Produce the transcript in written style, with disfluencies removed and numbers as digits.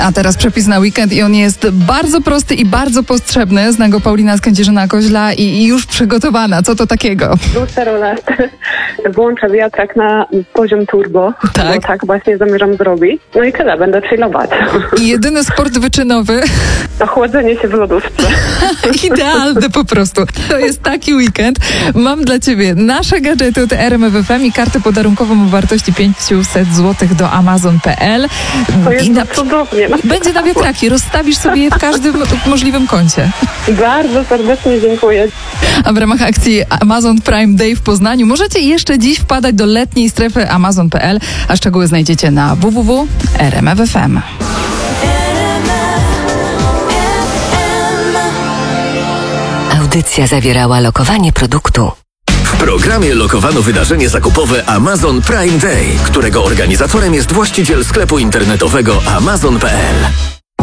A teraz przepis na weekend i on jest bardzo prosty i bardzo potrzebny. Zna go Paulina z Kędzierzyna-Koźla i już przygotowana. Co to takiego? Lusterolast włączę wiatrak na poziom turbo, Tak. bo tak właśnie zamierzam zrobić. No i tyle, będę chillować. I jedyny sport wyczynowy. Ochłodzenie się w lodówce. Idealny po prostu. To jest taki weekend. Mam dla Ciebie nasze gadżety od RMF FM i kartę podarunkową o wartości 500 zł do Amazon.pl. To jest cudownie. Będzie na wiatraki. Rozstawisz sobie je w każdym możliwym kącie. Bardzo serdecznie dziękuję. A w ramach akcji Amazon Prime Day w Poznaniu możecie jeszcze dziś wpadać do letniej strefy Amazon.pl, a szczegóły znajdziecie na www.rmf.fm. Audycja zawierała lokowanie produktu. W programie lokowano wydarzenie zakupowe Amazon Prime Day, którego organizatorem jest właściciel sklepu internetowego amazon.pl.